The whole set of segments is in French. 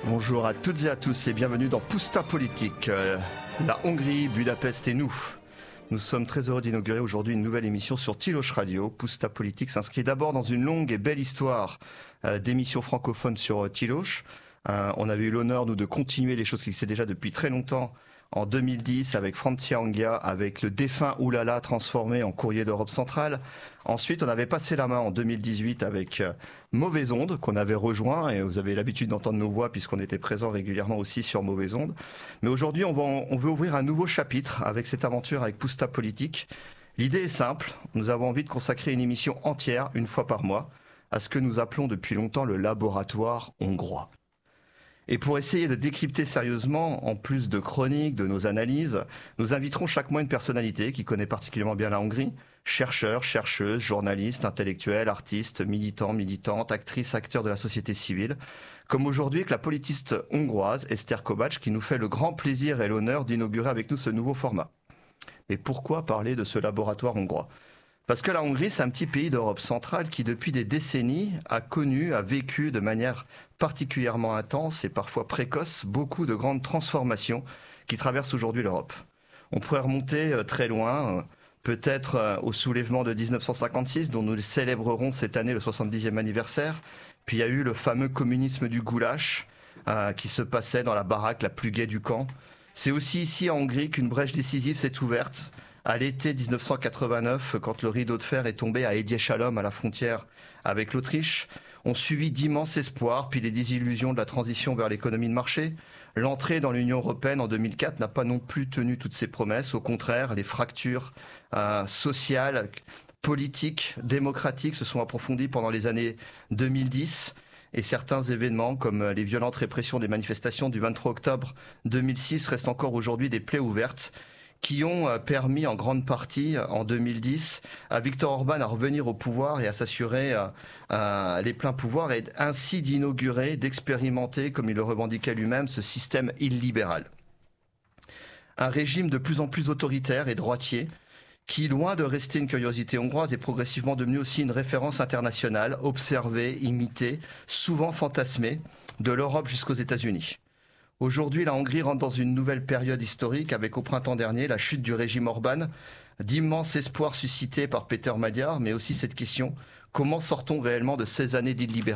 Bonjour à toutes et à tous et bienvenue dans Puszta Politik, la Hongrie, Budapest et nous. Nous sommes très heureux d'inaugurer aujourd'hui une nouvelle émission sur Tilos Radio. Puszta Politik s'inscrit d'abord dans une longue et belle histoire d'émissions francophones sur Tilos. On avait eu l'honneur, nous, de continuer les choses qui existaient déjà depuis très longtemps en 2010 avec Francia Anghia, avec le défunt Oulala transformé en Courrier d'Europe centrale. Ensuite, on avait passé la main en 2018 avec Mauvaises Ondes, qu'on avait rejoint, et vous avez l'habitude d'entendre nos voix puisqu'on était présents régulièrement aussi sur Mauvaises Ondes. Mais aujourd'hui, on veut ouvrir un nouveau chapitre avec cette aventure avec Puszta Politik. L'idée est simple, nous avons envie de consacrer une émission entière, une fois par mois, à ce que nous appelons depuis longtemps le laboratoire hongrois. Et pour essayer de décrypter sérieusement, en plus de chroniques, de nos analyses, nous inviterons chaque mois une personnalité qui connaît particulièrement bien la Hongrie, chercheurs, chercheuses, journalistes, intellectuels, artistes, militants, militantes, actrices, acteurs de la société civile, comme aujourd'hui avec la politiste hongroise Eszter Kovács qui nous fait le grand plaisir et l'honneur d'inaugurer avec nous ce nouveau format. Mais pourquoi parler de ce laboratoire hongrois ? Parce que la Hongrie, c'est un petit pays d'Europe centrale qui, depuis des décennies, a vécu de manière particulièrement intense et parfois précoce beaucoup de grandes transformations qui traversent aujourd'hui l'Europe. On pourrait remonter très loin, peut-être au soulèvement de 1956, dont nous célébrerons cette année le 70e anniversaire. Puis il y a eu le fameux communisme du goulash qui se passait dans la baraque la plus gaie du camp. C'est aussi ici en Hongrie qu'une brèche décisive s'est ouverte à l'été 1989, quand le rideau de fer est tombé à Egyeshalom, à la frontière avec l'Autriche. On suivit d'immenses espoirs, puis les désillusions de la transition vers l'économie de marché. L'entrée dans l'Union européenne en 2004 n'a pas non plus tenu toutes ses promesses. Au contraire, les fractures sociales, politiques, démocratiques se sont approfondies pendant les années 2010. Et certains événements, comme les violentes répressions des manifestations du 23 octobre 2006, restent encore aujourd'hui des plaies ouvertes, qui ont permis en grande partie, en 2010, à Viktor Orban à revenir au pouvoir et à s'assurer les pleins pouvoirs et ainsi d'inaugurer, d'expérimenter, comme il le revendiquait lui-même, ce système illibéral. Un régime de plus en plus autoritaire et droitier qui, loin de rester une curiosité hongroise, est progressivement devenu aussi une référence internationale, observée, imitée, souvent fantasmée, de l'Europe jusqu'aux États-Unis. Aujourd'hui, la Hongrie rentre dans une nouvelle période historique avec au printemps dernier la chute du régime Orban, d'immenses espoirs suscités par Péter Magyar, mais aussi cette question, comment sort-on réellement de ces années d'illibéralisme ?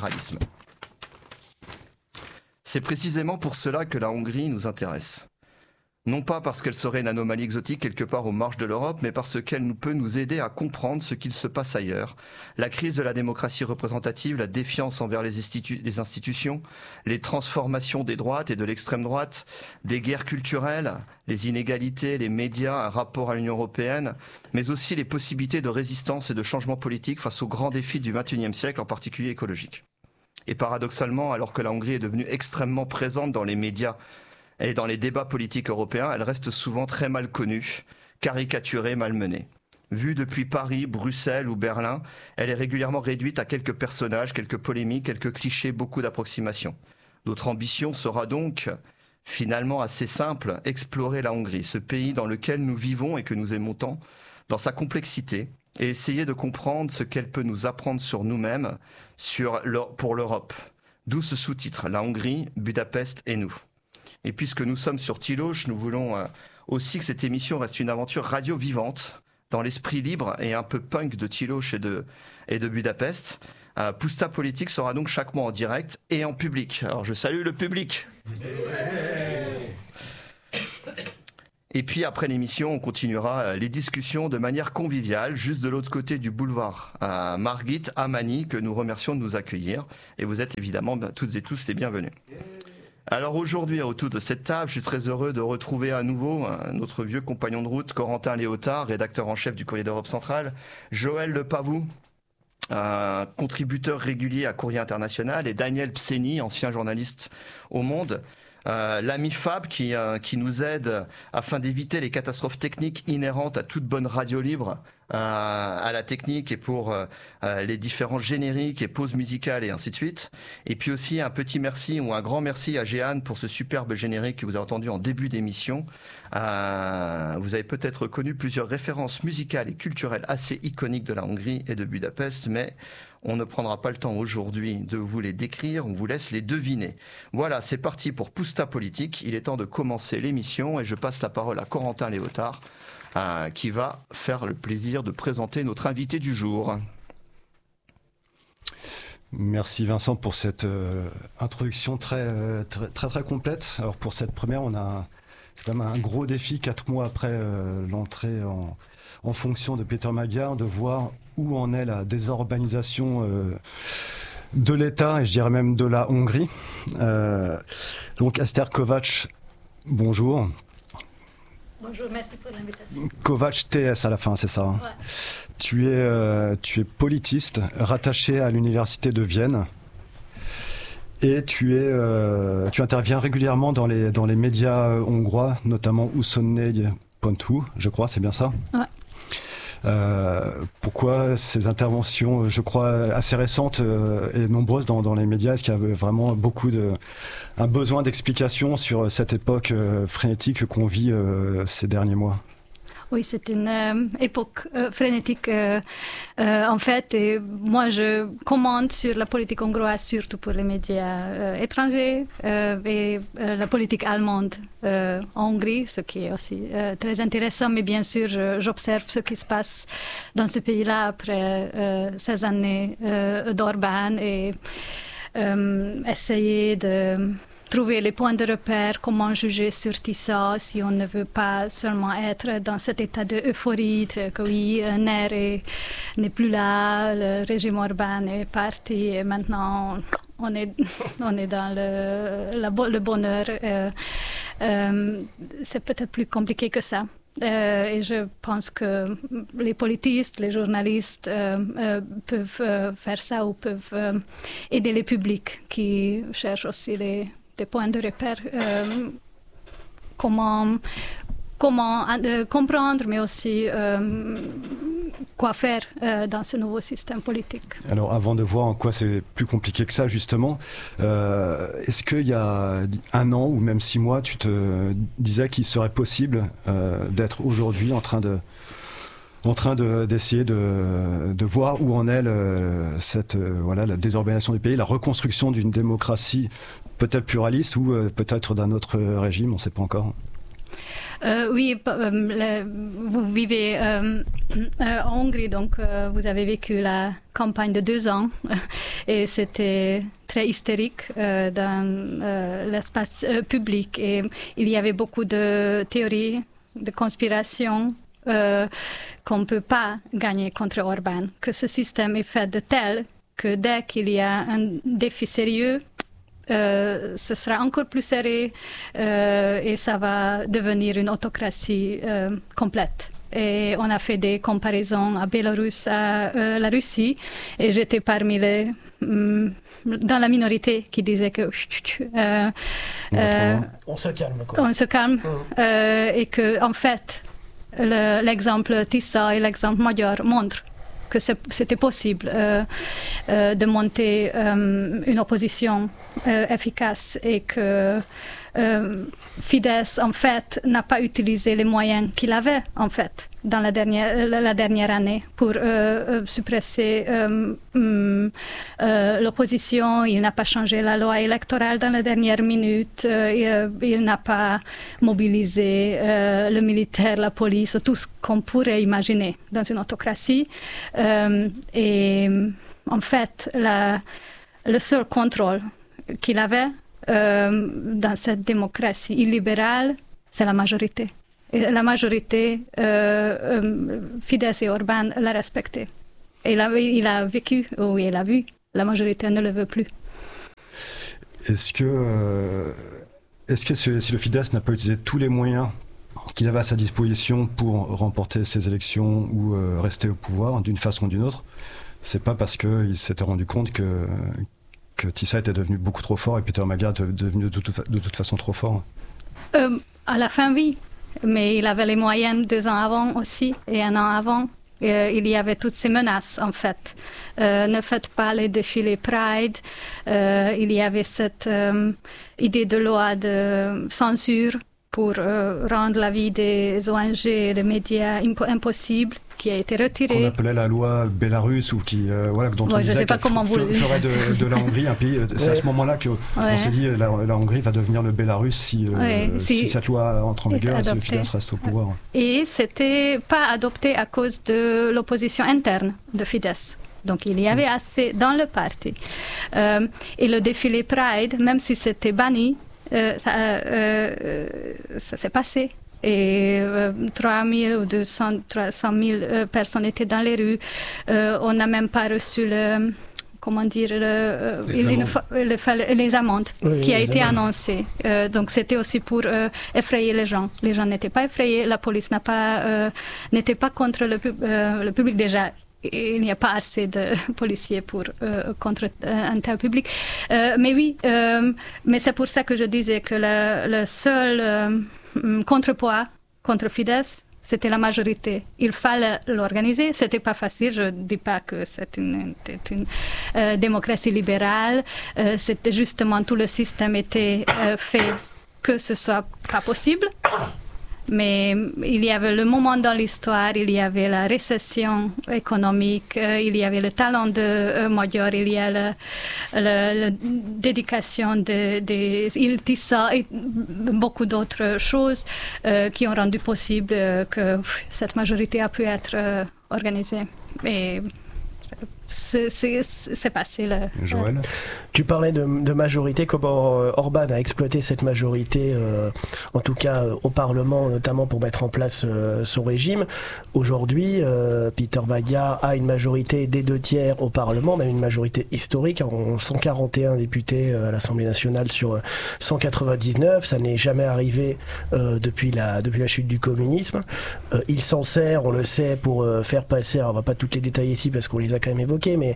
C'est précisément pour cela que la Hongrie nous intéresse. Non pas parce qu'elle serait une anomalie exotique quelque part aux marges de l'Europe, mais parce qu'elle peut nous aider à comprendre ce qu'il se passe ailleurs. La crise de la démocratie représentative, la défiance envers les institutions, les transformations des droites et de l'extrême droite, des guerres culturelles, les inégalités, les médias, un rapport à l'Union européenne, mais aussi les possibilités de résistance et de changement politique face aux grands défis du XXIe siècle, en particulier écologiques. Et paradoxalement, alors que la Hongrie est devenue extrêmement présente dans les médias et dans les débats politiques européens, elle reste souvent très mal connue, caricaturée, malmenée. Vue depuis Paris, Bruxelles ou Berlin, elle est régulièrement réduite à quelques personnages, quelques polémiques, quelques clichés, beaucoup d'approximations. Notre ambition sera donc, finalement assez simple, explorer la Hongrie, ce pays dans lequel nous vivons et que nous aimons tant, dans sa complexité, et essayer de comprendre ce qu'elle peut nous apprendre sur nous-mêmes, pour l'Europe. D'où ce sous-titre, la Hongrie, Budapest et nous. Et puisque nous sommes sur Tilos, nous voulons aussi que cette émission reste une aventure radio vivante, dans l'esprit libre et un peu punk de Tilos et de Budapest. Puszta Politik sera donc chaque mois en direct et en public. Alors je salue le public. Et puis après l'émission, on continuera les discussions de manière conviviale, juste de l'autre côté du boulevard Margit, à Manny, que nous remercions de nous accueillir. Et vous êtes évidemment toutes et tous les bienvenus. Alors aujourd'hui, autour de cette table, je suis très heureux de retrouver à nouveau notre vieux compagnon de route, Corentin Léotard, rédacteur en chef du Courrier d'Europe centrale, Joël Lepavou, contributeur régulier à Courrier International, et Daniel Pseni, ancien journaliste au Monde, l'ami Fab qui nous aide afin d'éviter les catastrophes techniques inhérentes à toute bonne radio libre à la technique et pour les différents génériques et pauses musicales et ainsi de suite. Et puis aussi un petit merci ou un grand merci à Jeanne pour ce superbe générique que vous avez entendu en début d'émission. Vous avez peut-être reconnu plusieurs références musicales et culturelles assez iconiques de la Hongrie et de Budapest, mais on ne prendra pas le temps aujourd'hui de vous les décrire, on vous laisse les deviner. Voilà, c'est parti pour Pusta Politique. Il est temps de commencer l'émission et je passe la parole à Corentin Léotard, qui va faire le plaisir de présenter notre invité du jour. Merci Vincent pour cette introduction très complète. Alors pour cette première, c'est quand même un gros défi 4 mois après l'entrée en fonction de Péter Magyar, de voir où en est la désorganisation de l'État et je dirais même de la Hongrie. Donc Eszter Kovács, bonjour. Bonjour, merci pour l'invitation. Kovács TS à la fin, c'est ça, hein? Ouais. Tu es politiste, rattaché à l'université de Vienne. Et tu interviens régulièrement dans les médias hongrois, notamment Uszonnégy.hu, je crois, c'est bien ça? Ouais. Pourquoi ces interventions, je crois, assez récentes et nombreuses dans les médias? Est-ce qu'il y avait vraiment un besoin d'explication sur cette époque frénétique qu'on vit ces derniers mois? Oui, c'est une époque frénétique en fait. Et moi, je commente sur la politique hongroise, surtout pour les médias étrangers et la politique allemande en Hongrie, ce qui est aussi très intéressant. Mais bien sûr, j'observe ce qui se passe dans ce pays-là après ces années d'Orbán et essayer de trouver les points de repère, comment juger sur ça, si on ne veut pas seulement être dans cet état d'euphorie, que oui, NER n'est plus là, le régime Orbán est parti et maintenant on est dans le bonheur. C'est peut-être plus compliqué que ça. Et je pense que les politistes, les journalistes peuvent faire ça ou peuvent aider les publics qui cherchent aussi des points de repère, comment comprendre, mais aussi quoi faire dans ce nouveau système politique. Alors avant de voir en quoi c'est plus compliqué que ça justement, est-ce qu'il y a 1 an ou même 6 mois, tu te disais qu'il serait possible d'être aujourd'hui en train d'essayer de voir où en est la désorganisation du pays, la reconstruction d'une démocratie peut-être pluraliste ou peut-être d'un autre régime, on ne sait pas encore. Oui, vous vivez en Hongrie, donc vous avez vécu la campagne de 2 ans et c'était très hystérique dans l'espace public et il y avait beaucoup de théories de conspiration qu'on ne peut pas gagner contre Orbán, que ce système est fait de tel que dès qu'il y a un défi sérieux, ce sera encore plus serré et ça va devenir une autocratie complète. Et on a fait des comparaisons à Bélarus, à la Russie, et j'étais parmi dans la minorité qui disait que on se calme, quoi. On se calme et que en fait l'exemple Tisza et l'exemple magyar montrent que c'était possible de monter une opposition efficace et que Fidesz en fait n'a pas utilisé les moyens qu'il avait en fait dans la dernière année pour suppresser l'opposition. Il n'a pas changé la loi électorale dans la dernière minute, il n'a pas mobilisé le militaire, la police, tout ce qu'on pourrait imaginer dans une autocratie. Et en fait, le seul contrôle qu'il avait dans cette démocratie illibérale, c'est la majorité. Et la majorité, Fidesz et Orbán l'a respecté. Et il a vécu, ou il a vu, la majorité ne le veut plus. Est-ce que si le Fidesz n'a pas utilisé tous les moyens qu'il avait à sa disposition pour remporter ces élections ou rester au pouvoir d'une façon ou d'une autre, c'est pas parce qu'il s'était rendu compte que Tisza était devenu beaucoup trop fort et Péter Magyar était devenu de toute façon trop fort? À la fin, oui. Mais il avait les moyens 2 ans avant aussi et 1 an avant. Il y avait toutes ces menaces, en fait. Ne faites pas les défilés Pride. Il y avait cette idée de loi de censure pour rendre la vie des ONG et des médias impossible, qui a été retirée. Qu'on appelait la loi Bélarus, ou qui, dont on disait qu'elle ferait de la Hongrie un pays. C'est à ce moment-là qu'on s'est dit la Hongrie va devenir le Bélarus si cette loi entre en vigueur et si le Fidesz reste au pouvoir. Et c'était pas adopté à cause de l'opposition interne de Fidesz. Donc il y avait assez dans le parti. Et le défilé Pride, même si c'était banni, ça s'est passé. Et 300 ou 300 000 personnes étaient dans les rues. On n'a même pas reçu les amendes qui a été annoncé. Donc c'était aussi pour effrayer les gens. Les gens n'étaient pas effrayés. La police n'était pas contre le public déjà. Il n'y a pas assez de policiers pour contre un tel public. Mais oui, mais c'est pour ça que je disais que le seul contrepoids contre Fidesz, c'était la majorité. Il fallait l'organiser. C'était pas facile. Je dis pas que c'était une démocratie libérale. C'était justement tout le système était fait que ce soit pas possible. Mais il y avait le moment dans l'histoire, il y avait la récession économique, il y avait le talent de Magyar, il y a la dédication de Iltissa et beaucoup d'autres choses qui ont rendu possible que cette majorité a pu être organisée. Et c'est passé là. Joël, tu parlais de majorité, comment Orban a exploité cette majorité, en tout cas au Parlement, notamment pour mettre en place son régime. Aujourd'hui, Péter Magyar a une majorité des 2/3 au Parlement, même une majorité historique, 141 députés à l'Assemblée nationale sur 199. Ça n'est jamais arrivé depuis la chute du communisme. Il s'en sert, on le sait, pour faire passer, alors on va pas toutes les détailler ici parce qu'on les a quand même évoqués, mais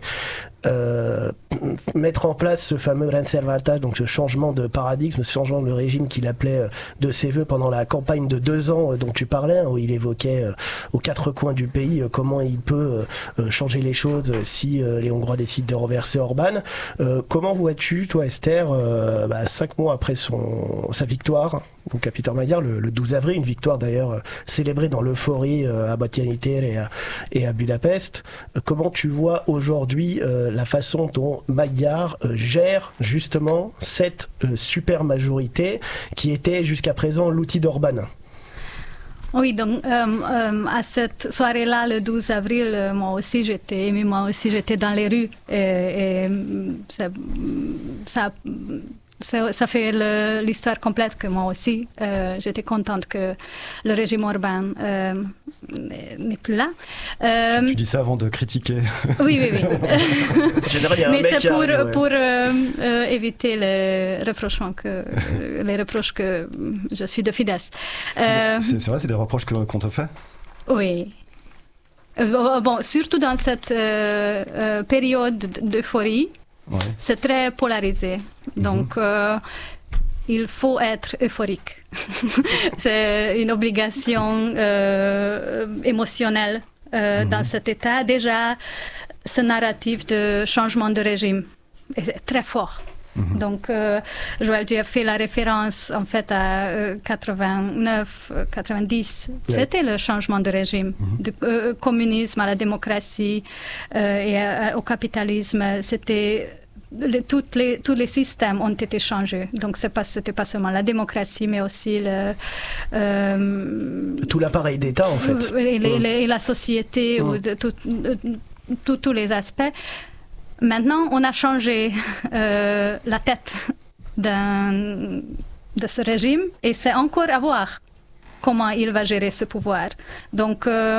mettre en place ce fameux Rendszerváltás, donc ce changement de paradigme, ce changement de régime qu'il appelait de ses voeux pendant la campagne de 2 ans dont tu parlais, où il évoquait aux 4 coins du pays comment il peut changer les choses si les Hongrois décident de renverser Orban. Comment vois-tu, toi Esther, 5 mois après sa victoire, donc à Péter Magyar, le 12 avril, une victoire d'ailleurs célébrée dans l'euphorie à Batyány et à Budapest, comment tu vois aujourd'hui la façon dont Magyar gère justement cette super majorité qui était jusqu'à présent l'outil d'Orban? Oui, donc à cette soirée-là, le 12 avril, moi aussi j'étais dans les rues et ça fait l'histoire complète que moi aussi, j'étais contente que le régime Orban n'est plus là. Tu dis ça avant de critiquer. Oui. Mais c'est pour éviter les reproches que je suis de Fidesz. C'est vrai, c'est des reproches qu'on te fait? Oui. Bon, surtout dans cette période d'euphorie. Ouais. C'est très polarisé. Donc, il faut être euphorique. C'est une obligation émotionnelle dans cet état. Déjà, ce narratif de changement de régime est très fort. Donc, Joël, tu as fait la référence en fait à 89, 90. C'était le changement de régime, du communisme à la démocratie et au capitalisme. C'était tous les systèmes ont été changés. Donc, c'était pas seulement la démocratie, mais aussi tout l'appareil d'État en fait, et la société, tous les aspects. Maintenant, on a changé la tête de ce régime et c'est encore à voir comment il va gérer ce pouvoir. Donc,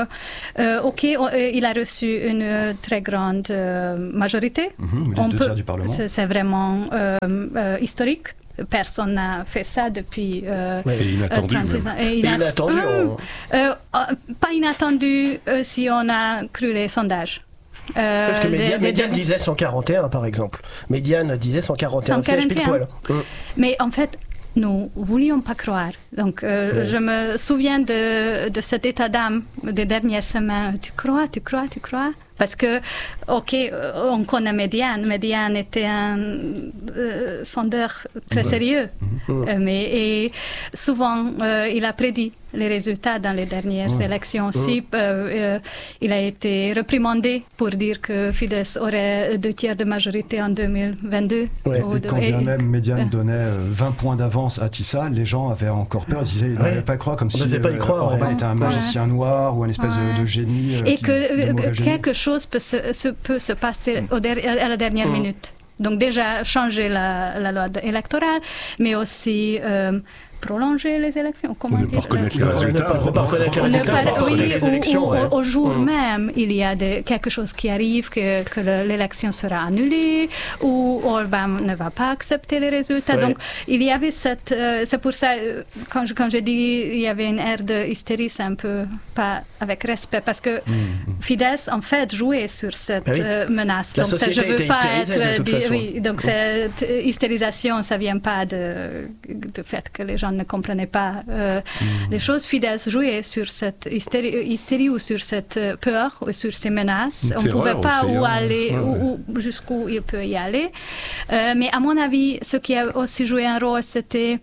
il a reçu une très grande majorité. Les 2/3 du Parlement. C'est vraiment historique. Personne n'a fait ça depuis 36 ans. Inattendu. Pas inattendu si on a cru les sondages. Parce que Médiane disait 141 par exemple. Médiane disait 141 sièges pile poil. Mais en fait, nous ne voulions pas croire. Donc, je me souviens de cet état d'âme des dernières semaines. Tu crois? Parce que, on connaît Mediane. Mediane était un sondeur très sérieux. Mais souvent, il a prédit les résultats dans les dernières élections aussi. Il a été reprimandé pour dire que Fidesz aurait 2/3 de majorité en 2022. Et quand bien même Mediane donnait 20 points d'avance à Tissa, les gens avaient encore peur. Ils disaient, ils n'arrivaient pas à croire, comme si Orban était un magicien noir ou une espèce de génie. Et que quelque chose peut se passer à la dernière minute. Donc déjà changer la loi électorale, mais aussi prolonger les élections. Comment dire? Ne pas reconnaître les résultats. Au jour même, il y a quelque chose qui arrive, que l'élection sera annulée, ou Orban ne va pas accepter les résultats. Donc il y avait c'est pour ça, quand j'ai dit il y avait une ère de hystérie, c'est un peu pas avec respect, parce que Fidesz en fait jouait sur cette menace. La donc société ça, je veux était pas hystérisée de toute façon. donc cette hystérisation, ça vient pas du fait que les gens ne comprenaient pas les choses. Fidesz jouait sur cette hystérie ou sur cette peur ou sur ces menaces. On ne pouvait pas jusqu'où il peut y aller. Mais à mon avis, ce qui a aussi joué un rôle, c'était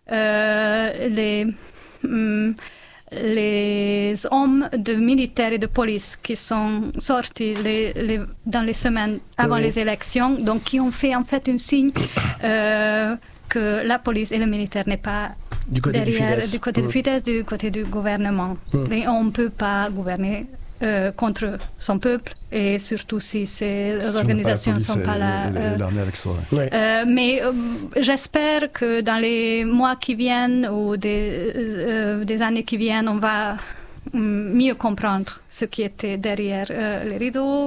les hommes de militaires et de police qui sont sortis dans les semaines avant les élections, donc qui ont fait en fait un signe que la police et le militaire n'est pas du côté derrière, du Fidesz, du côté du gouvernement. Et on ne peut pas gouverner contre son peuple, et surtout si ces organisations ne sont pas là. L'armée avec soi. Mais j'espère que dans les mois qui viennent ou des années qui viennent, on va mieux comprendre ce qui était derrière les rideaux.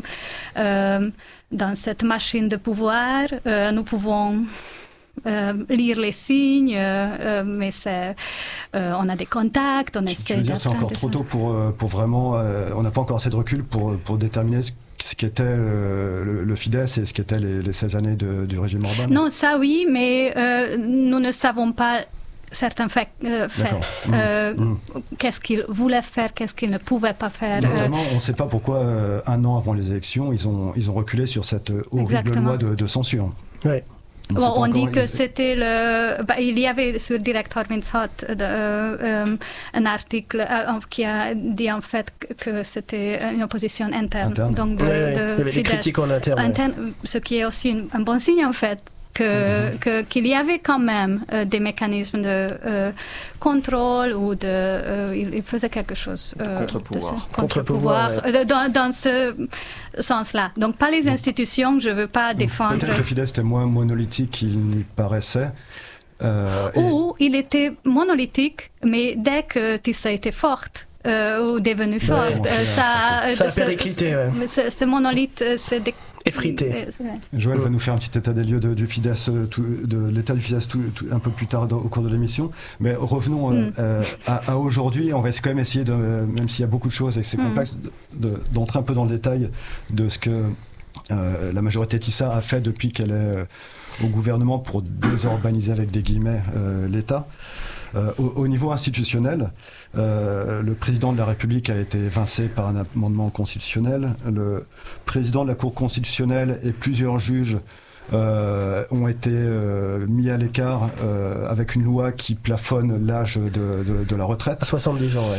Dans cette machine de pouvoir, nous pouvons lire les signes, mais on a des contacts, on essaie. Tu veux dire c'est encore trop tôt pour vraiment, on n'a pas encore assez de recul pour déterminer ce qu'était le Fidesz et ce qu'étaient les 16 années du régime Orban? Non, ça oui, mais nous ne savons pas certains faits. Qu'est-ce qu'ils voulaient faire, qu'est-ce qu'ils ne pouvaient pas faire. Notamment, on ne sait pas pourquoi, un an avant les élections, ils ont reculé sur cette horrible loi de censure. Oui. On dit que c'était il y avait sur Direkt Harminshot un article qui a dit en fait que c'était une opposition interne. Donc il y avait des critiques en interne. Ce qui est aussi un bon signe en fait. Qu'il y avait quand même des mécanismes de contrôle ou il faisait quelque chose. Contre-pouvoir. Dans ce sens-là. Donc, pas les institutions, je ne veux pas défendre. Peut-être que le Fidesz était moins monolithique qu'il n'y paraissait. Ou il était monolithique, mais dès que Tissa était forte, ou devenue forte, ça a périclité. Ce monolithe, c'est effrité. Joël va nous faire un petit état des lieux de Fidesz, de l'état du Fidesz un peu plus tard au cours de l'émission. Mais revenons à aujourd'hui. On va quand même essayer, même s'il y a beaucoup de choses et que c'est complexe, d'entrer un peu dans le détail de ce que la majorité Tissa a fait depuis qu'elle est au gouvernement pour désurbaniser avec des guillemets l'État. Au niveau institutionnel, le président de la République a été évincé par un amendement constitutionnel. Le président de la Cour constitutionnelle et plusieurs juges ont été mis à l'écart avec une loi qui plafonne l'âge de la retraite. À 70 ans,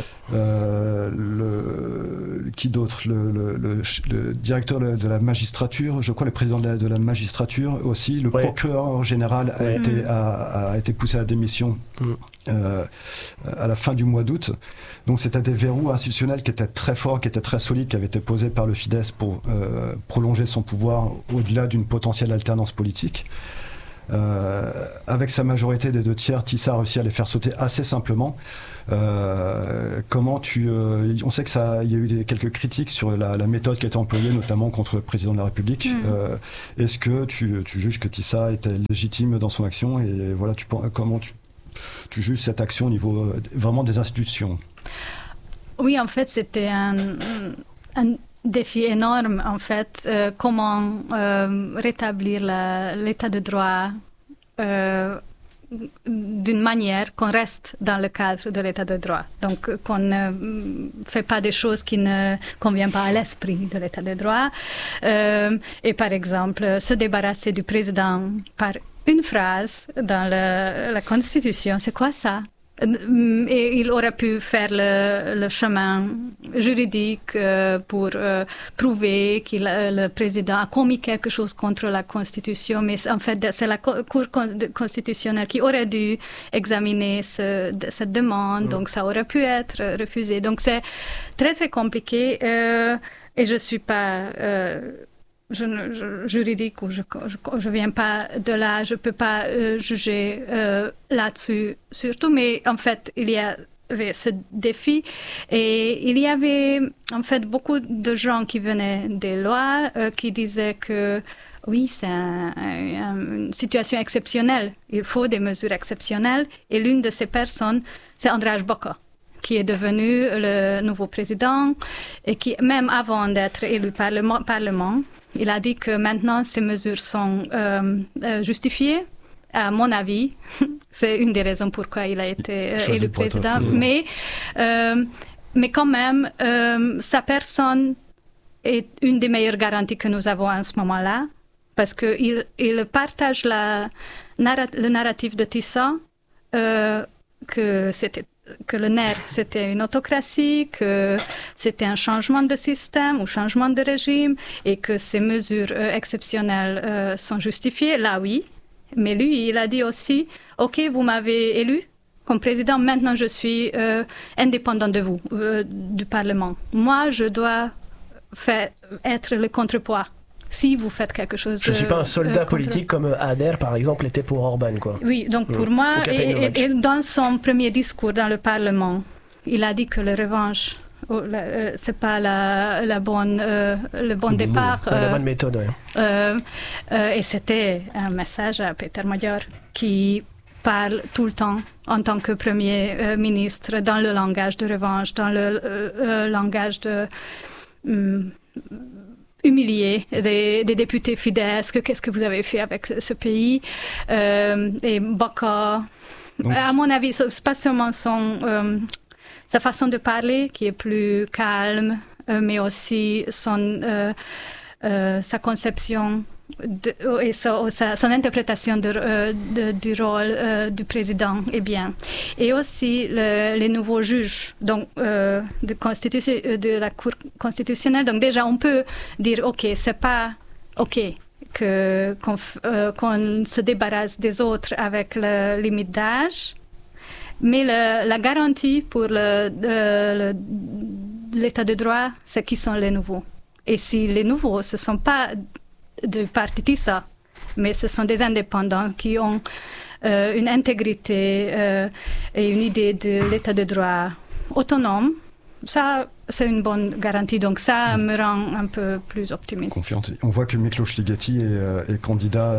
qui d'autre, le directeur de la magistrature, je crois le président de la magistrature aussi, le procureur général a été poussé à la démission à la fin du mois d'août. Donc c'était des verrous institutionnels qui étaient très forts, qui étaient très solides, qui avaient été posés par le Fidesz pour prolonger son pouvoir au-delà d'une potentielle alternance politique. Avec sa majorité des 2/3, Tissa a réussi à les faire sauter assez simplement. On sait qu'il y a eu quelques critiques sur la méthode qui a été employée, notamment contre le président de la République. Est-ce que tu juges que Tissa était légitime dans son action, et voilà, comment tu juges cette action au niveau vraiment des institutions? Oui, en fait, c'était un défi énorme, en fait. Comment rétablir l'état de droit d'une manière qu'on reste dans le cadre de l'état de droit. Donc, qu'on ne fait pas des choses qui ne conviennent pas à l'esprit de l'état de droit. Et par exemple, se débarrasser du président par une phrase dans la Constitution, c'est quoi ça? Et il aurait pu faire le chemin juridique pour prouver que le président a commis quelque chose contre la Constitution, mais en fait, c'est la Cour constitutionnelle qui aurait dû examiner cette demande, donc ça aurait pu être refusé. Donc c'est très, très compliqué et je ne suis pas... juridique ou je viens pas de là, je peux pas juger là-dessus surtout, mais en fait il y avait ce défi et il y avait en fait beaucoup de gens qui venaient des lois qui disaient que oui, c'est une situation exceptionnelle, il faut des mesures exceptionnelles et l'une de ces personnes, c'est András Baka, qui est devenu le nouveau président et qui, même avant d'être élu par le Parlement, il a dit que maintenant ces mesures sont justifiées. À mon avis, c'est une des raisons pourquoi il a été élu président. Mais quand même, sa personne est une des meilleures garanties que nous avons en ce moment-là, parce qu'il partage le narratif de Tissa, que le NER, c'était une autocratie, que c'était un changement de système ou changement de régime et que ces mesures exceptionnelles sont justifiées. Là, oui. Mais lui, il a dit aussi, OK, vous m'avez élu comme président, maintenant je suis indépendant de vous, du Parlement. Moi, je dois être le contrepoids. Si vous faites quelque chose... Je ne suis pas un soldat politique comme Ader, par exemple, était pour Orban, quoi. Oui, donc pour moi, et dans son premier discours dans le Parlement, il a dit que la revanche, c'est pas le bon départ. La bonne méthode, oui. Et c'était un message à Peter Magyar qui parle tout le temps en tant que Premier ministre dans le langage de revanche, dans le langage de... humilier des députés Fidesz, qu'est-ce que vous avez fait avec ce pays, et Baka, à mon avis, c'est pas seulement sa façon de parler qui est plus calme, mais aussi sa conception et son interprétation du rôle du président est bien. Et aussi les nouveaux juges donc, de la Cour constitutionnelle. Donc déjà, on peut dire, OK, c'est pas OK qu'on se débarrasse des autres avec la limite d'âge, mais la garantie pour l'état de droit, c'est qui sont les nouveaux. Et si les nouveaux, ce ne sont pas du parti Tissa, mais ce sont des indépendants qui ont une intégrité et une idée de l'état de droit autonome. Ça, c'est une bonne garantie. Donc ça me rend un peu plus optimiste. Confiante. On voit que Miklos Ligeti est candidat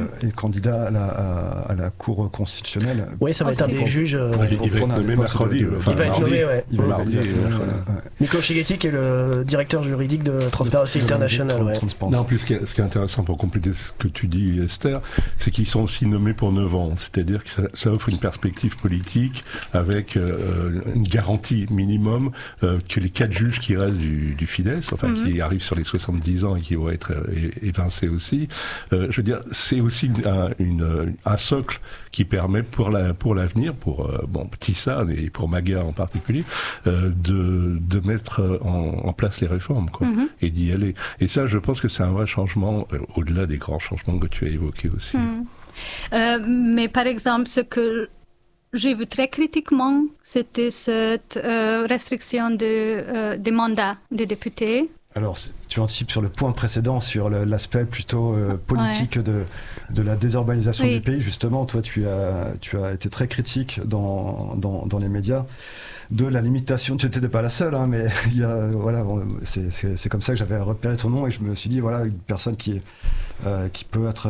à la Cour constitutionnelle. Oui, ça va être un des juges. Il va être nommé mercredi. Il va être nommé, ouais. Mardi. Miklos Ligeti qui est le directeur juridique de Transparency International. Ouais. Non, en plus, ce qui est intéressant pour compléter ce que tu dis, Esther, c'est qu'ils sont aussi nommés pour 9 ans. C'est-à-dire que ça offre une perspective politique avec une garantie minimum que les 4 juges qui restent du Fidesz, enfin qui arrivent sur les 70 ans et qui vont être évincés aussi, je veux dire, c'est aussi un socle qui permet pour l'avenir, pour Tissa et pour Magyar en particulier, de mettre en place les réformes, quoi, et d'y aller. Et ça, je pense que c'est un vrai changement, au-delà des grands changements que tu as évoqués aussi. Mais par exemple, ce que j'ai vu très critiquement, c'était cette restriction des mandats des députés. Alors, tu anticipes sur le point précédent, sur l'aspect plutôt politique de la désorganisation du pays. Justement, toi, tu as été très critique dans les médias de la limitation. Tu n'étais pas la seule, hein, mais il y a, voilà, c'est comme ça que j'avais repéré ton nom et je me suis dit, voilà, une personne qui peut être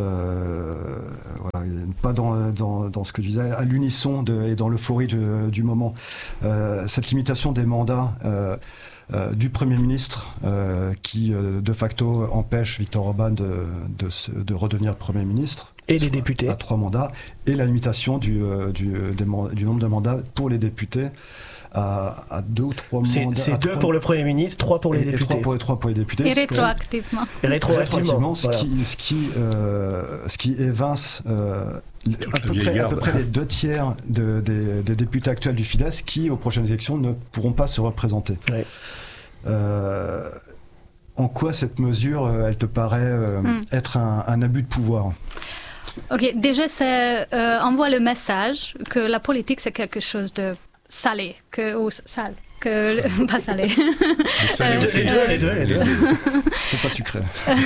pas dans ce que tu disais, à l'unisson et dans l'euphorie du moment. Cette limitation des mandats du Premier ministre qui de facto empêche Viktor Orban de redevenir Premier ministre. Et les députés à 3 mandats, et la limitation du nombre de mandats pour les députés à 2 ou 3 mandats. C'est 2 pour le Premier ministre, 3 pour les députés. Et 3 pour les députés. Et rétroactivement. Ce qui évince à peu près les 2 tiers des députés actuels du Fidesz qui, aux prochaines élections, ne pourront pas se représenter. Ouais. En quoi cette mesure, elle te paraît être un abus de pouvoir ? Ok, déjà, ça envoie le message que la politique, c'est quelque chose de salé, pas salé. Les deux. C'est pas sucré.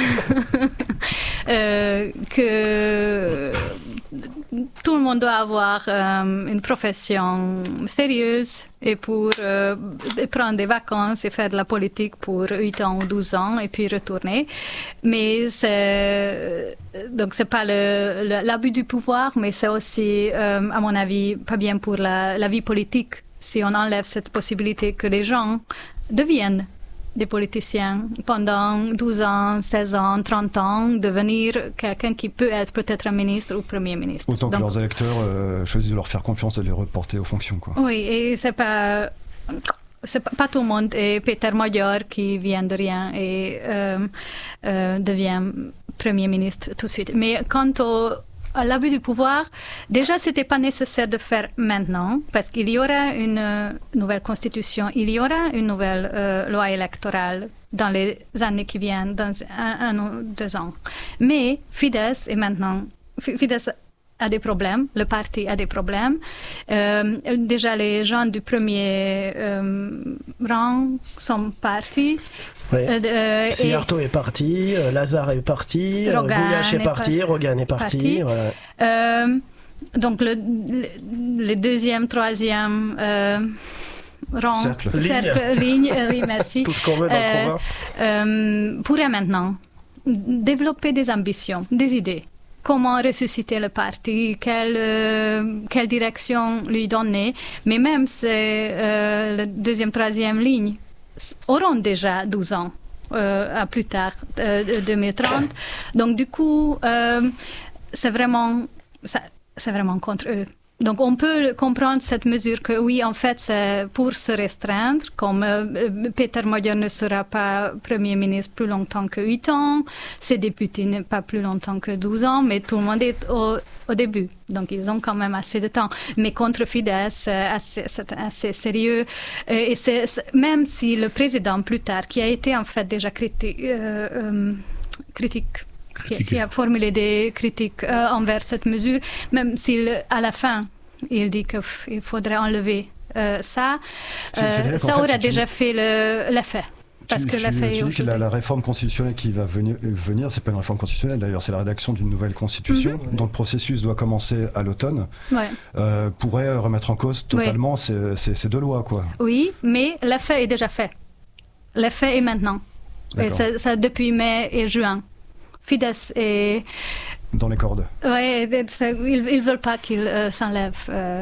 Que tout le monde doit avoir une profession sérieuse et pour prendre des vacances et faire de la politique pour 8 ans ou 12 ans et puis retourner. Mais donc c'est pas l'abus du pouvoir, mais c'est aussi, à mon avis, pas bien pour la vie politique si on enlève cette possibilité que les gens deviennent des politiciens pendant 12 ans, 16 ans, 30 ans, devenir quelqu'un qui peut être peut-être un ministre ou premier ministre. Autant que leurs électeurs choisissent de leur faire confiance et de les reporter aux fonctions, quoi. Oui, et c'est pas tout le monde. Et Péter Magyar qui vient de rien et devient premier ministre tout de suite. Mais quant à l'abus du pouvoir, déjà, ce n'était pas nécessaire de faire maintenant, parce qu'il y aura une nouvelle constitution, il y aura une nouvelle loi électorale dans les années qui viennent, dans 1 ou 2 ans. Mais Fidesz a des problèmes, le parti a des problèmes. Déjà, les gens du premier rang sont partis. Oui. Szijjártó est parti, Lazare est parti, Gulyás est parti, Rogan est parti. Voilà. Donc le deuxième, troisième rang, ligne, oui, merci. Tout ce qu'on veut dans le combat. Pourrait maintenant développer des ambitions, des idées. Comment ressusciter le parti, quelle direction lui donner. Mais même si la deuxième, troisième ligne auront déjà 12 ans à plus tard, 2030. Donc du coup, c'est vraiment contre eux. Donc on peut comprendre cette mesure que oui, en fait, c'est pour se restreindre, comme Péter Magyar ne sera pas Premier ministre plus longtemps que 8 ans, ses députés n'est pas plus longtemps que 12 ans, mais tout le monde est au début. Donc ils ont quand même assez de temps. Mais contre Fidesz, c'est assez sérieux. Et même si le président plus tard, qui a été en fait déjà critique, qui a formulé des critiques envers cette mesure, même s'il, à la fin, il dit qu'il faudrait enlever ça aurait déjà fait l'effet. Parce que tu dis que la réforme constitutionnelle qui va venir, c'est pas une réforme constitutionnelle d'ailleurs, c'est la rédaction d'une nouvelle constitution dont le processus doit commencer à l'automne, pourrait remettre en cause totalement ces 2 lois, quoi. Oui, mais l'effet est déjà fait. L'effet est maintenant. Et ça depuis mai et juin. Fidesz est dans les cordes. Oui, ils veulent pas qu'il s'enlève.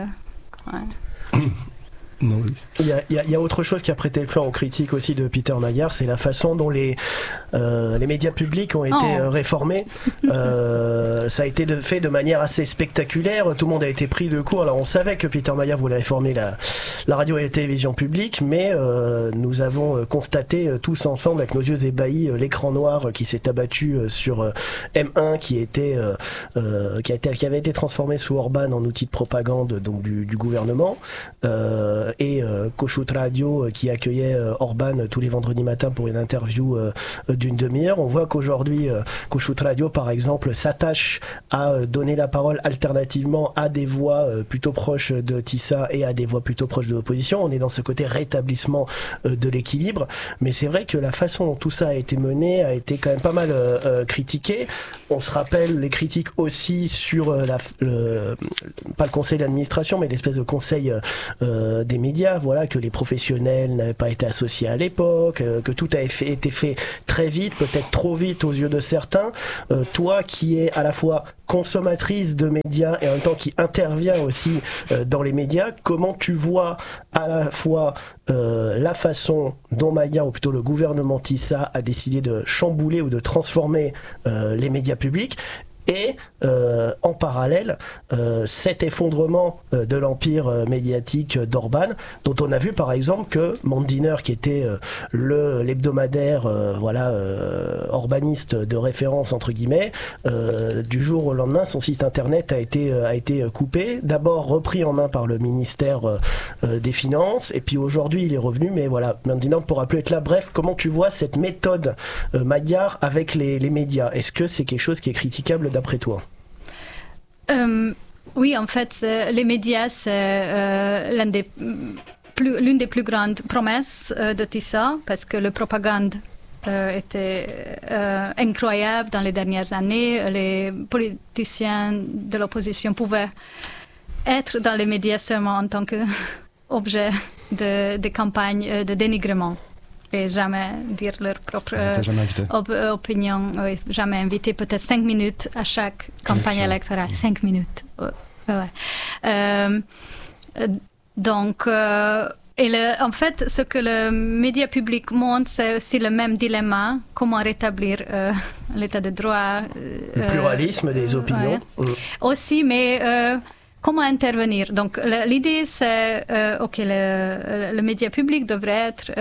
Non, oui. Il y a autre chose qui a prêté le flanc aux critiques aussi de Péter Magyar, c'est la façon dont les médias publics ont été réformés. Ça a été fait de manière assez spectaculaire. Tout le monde a été pris de court. Alors on savait que Péter Magyar voulait réformer la radio et la télévision publique, mais nous avons constaté tous ensemble avec nos yeux ébahis l'écran noir qui s'est abattu sur M1 qui avait été transformé sous Orban en outil de propagande donc du gouvernement. Et Kossuth Radio qui accueillait Orban tous les vendredis matins pour une interview d'une demi-heure. On voit qu'aujourd'hui Kossuth Radio par exemple s'attache à donner la parole alternativement à des voix plutôt proches de Tissa et à des voix plutôt proches de l'opposition. On est dans ce côté rétablissement de l'équilibre, mais c'est vrai que la façon dont tout ça a été mené a été quand même pas mal critiquée. On se rappelle les critiques aussi sur pas le conseil d'administration mais l'espèce de conseil des médias, voilà, que les professionnels n'avaient pas été associés à l'époque, que tout a été fait très vite, peut-être trop vite aux yeux de certains. Toi qui es à la fois consommatrice de médias et en même temps qui intervient aussi dans les médias, comment tu vois à la fois la façon dont Magyar, ou plutôt le gouvernement Tissa, a décidé de chambouler ou de transformer les médias publics, et en parallèle cet effondrement de l'empire médiatique d'Orban, dont on a vu par exemple que Mandiner, qui était l'hebdomadaire orbaniste de référence entre guillemets, du jour au lendemain son site internet a été coupé, d'abord repris en main par le ministère des Finances, et puis aujourd'hui il est revenu, mais voilà, Mandiner ne pourra plus être là. Bref, comment tu vois cette méthode Magyar avec les médias? Est-ce que c'est quelque chose qui est critiquable d'après toi? Oui, en fait, les médias, c'est l'une des plus grandes promesses de Tissa, parce que la propagande était incroyable dans les dernières années. Les politiciens de l'opposition pouvaient être dans les médias seulement en tant qu'objet de campagnes de dénigrement. Et jamais dire leur propre opinion, jamais invité, peut-être 5 minutes à chaque campagne électorale, 5 minutes. Donc, en fait, ce que le média public montre, c'est aussi le même dilemma, comment rétablir l'état de droit. Le pluralisme des opinions. Aussi, mais comment intervenir? Donc, l'idée, c'est le média public devrait être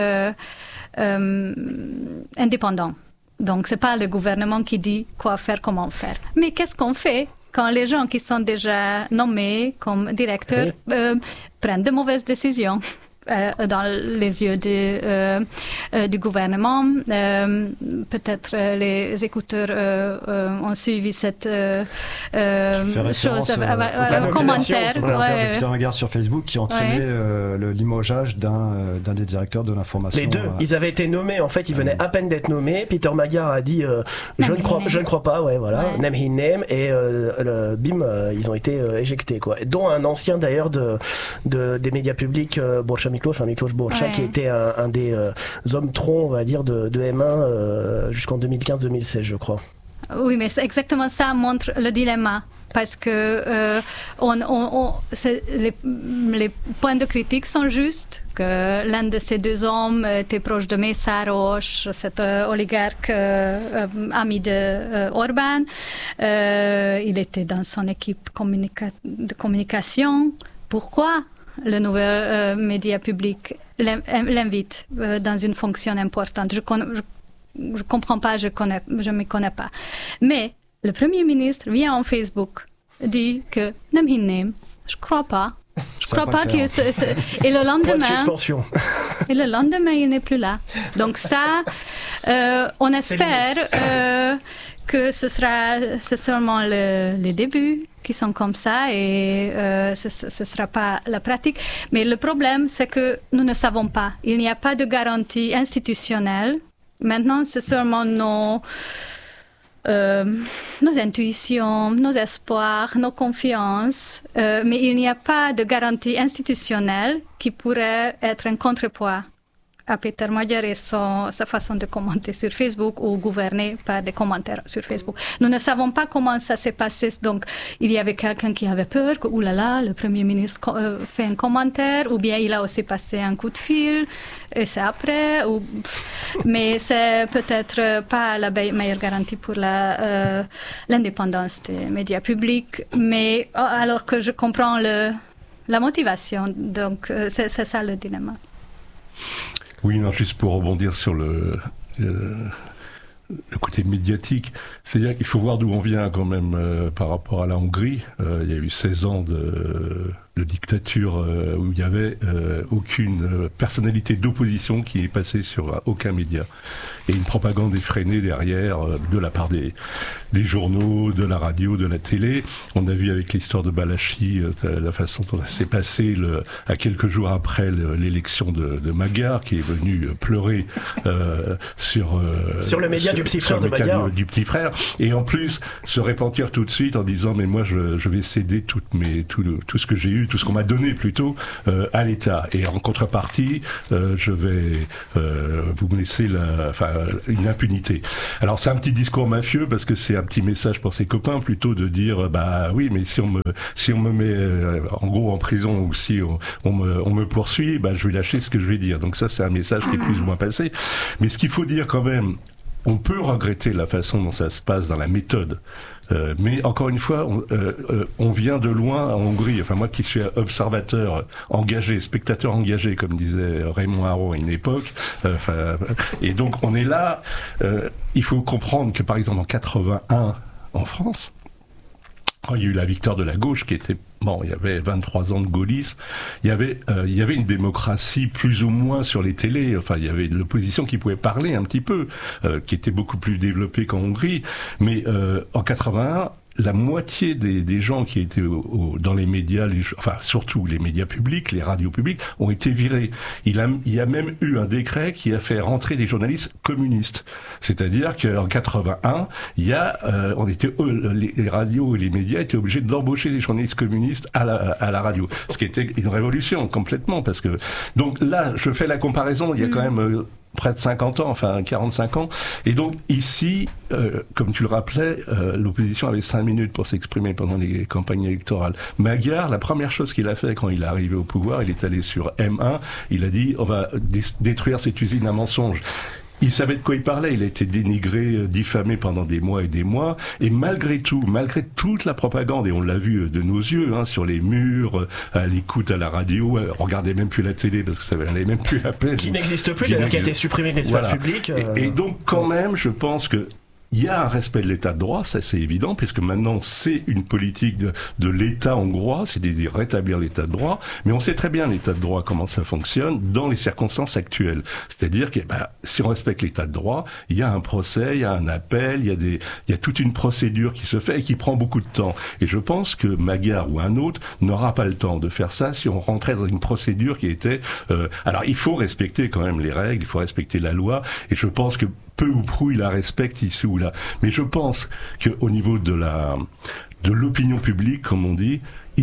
indépendant. Donc, ce n'est pas le gouvernement qui dit quoi faire, comment faire. Mais qu'est-ce qu'on fait quand les gens qui sont déjà nommés comme directeurs prennent de mauvaises décisions dans les yeux du gouvernement? Peut-être les écouteurs ont suivi cette chose, un commentaire de Peter Magyar sur Facebook qui entraînait le limogeage d'un des directeurs de l'information. Les deux, ils avaient été nommés, en fait, ils venaient à peine d'être nommés. Peter Magyar a dit je ne crois pas, nem hinem, et bim, ils ont été éjectés, quoi. Dont un ancien d'ailleurs des médias publics, Miklos Borcha, qui était un des hommes troncs, on va dire, de M1 jusqu'en 2015-2016, je crois. Oui, mais c'est exactement ça montre le dilemma. Parce que les points de critique sont justes, que l'un de ces deux hommes était proche de Mészáros, cet oligarque ami de Orbán. Il était dans son équipe de communication. Pourquoi le nouvel média public l'invite dans une fonction importante? Je ne comprends pas, je ne me connais pas. Mais le Premier ministre vient en Facebook, dit que je ne crois pas. Je ne crois pas que et le lendemain, il n'est plus là. Donc ça, on espère que c'est seulement les débuts qui sont comme ça et ce ne sera pas la pratique. Mais le problème, c'est que nous ne savons pas. Il n'y a pas de garantie institutionnelle. Maintenant, c'est seulement nos intuitions, nos espoirs, nos confiances, mais il n'y a pas de garantie institutionnelle qui pourrait être un contrepoids à Peter Magyar et sa façon de commenter sur Facebook ou gouverner par des commentaires sur Facebook. Nous ne savons pas comment ça s'est passé. Donc, il y avait quelqu'un qui avait peur que, oulala, le Premier ministre fait un commentaire, ou bien il a aussi passé un coup de fil, et c'est après. Mais c'est peut-être pas la meilleure garantie pour l'indépendance des médias publics. Mais alors que je comprends la motivation, donc c'est ça le dilemma. Oui, non, juste pour rebondir sur le côté médiatique, c'est-à-dire qu'il faut voir d'où on vient quand même par rapport à la Hongrie. Il y a eu 16 ans de dictature où il n'y avait aucune personnalité d'opposition qui est passée sur aucun média. Et une propagande effrénée derrière de la part des journaux, de la radio, de la télé. On a vu avec l'histoire de Balachi la façon dont ça s'est passé à quelques jours après l'élection de Magyar, qui est venu pleurer sur le média du petit frère de Magyar. Du petit frère. Et en plus, se repentir tout de suite en disant mais moi je vais céder tout ce que j'ai eu, tout ce qu'on m'a donné plutôt à l'État. Et en contrepartie, je vais vous laisser une impunité. Alors c'est un petit discours mafieux parce que c'est un petit message pour ses copains plutôt de dire bah oui mais si on me met en gros en prison ou si on me poursuit, bah je vais lâcher ce que je vais dire. Donc ça c'est un message qui est plus ou moins passé. Mais ce qu'il faut dire quand même on peut regretter la façon dont ça se passe dans la méthode. Mais encore une fois, on vient de loin en Hongrie. Enfin, moi qui suis observateur engagé, spectateur engagé, comme disait Raymond Aron à une époque. Et donc on est là. Il faut comprendre que par exemple en 81 en France, il y a eu la victoire de la gauche qui était... Bon, il y avait 23 ans de gaullisme. Il y avait une démocratie plus ou moins sur les télés. Enfin, il y avait de l'opposition qui pouvait parler un petit peu, qui était beaucoup plus développée qu'en Hongrie. Mais en 81, la moitié des gens qui étaient dans les médias, enfin surtout les médias publics, les radios publiques, ont été virés. Il y a même eu un décret qui a fait rentrer des journalistes communistes. C'est-à-dire qu'en 81, les radios et les médias étaient obligés d'embaucher des journalistes communistes à la radio. Ce qui était une révolution complètement, parce que donc là, je fais la comparaison. Il y a quand même près de 50 ans, enfin 45 ans. Et donc ici, comme tu le rappelais, l'opposition avait 5 minutes pour s'exprimer pendant les campagnes électorales. Magyar, la première chose qu'il a fait quand il est arrivé au pouvoir, il est allé sur M1, il a dit on va détruire cette usine à mensonges. Il savait de quoi il parlait, il a été dénigré, diffamé pendant des mois et malgré toute la propagande, et on l'a vu de nos yeux, sur les murs, à l'écoute à la radio, on regardait même plus la télé parce que ça n'allait même plus à peine. Qui n'existe plus, d'ailleurs, qui a été supprimé de l'espace public. Et donc quand même, je pense que il y a un respect de l'état de droit, ça c'est évident, puisque maintenant c'est une politique de l'État hongrois, c'est de rétablir l'état de droit, mais on sait très bien l'état de droit, comment ça fonctionne dans les circonstances actuelles. C'est-à-dire que si on respecte l'état de droit, il y a un procès, il y a un appel, il y a toute une procédure qui se fait et qui prend beaucoup de temps. Et je pense que Magyar ou un autre n'aura pas le temps de faire ça si on rentrait dans une procédure qui était... Alors il faut respecter quand même les règles, il faut respecter la loi, et je pense que peu ou prou, il la respecte ici ou là. Mais je pense qu'au niveau de l'opinion publique, comme on dit,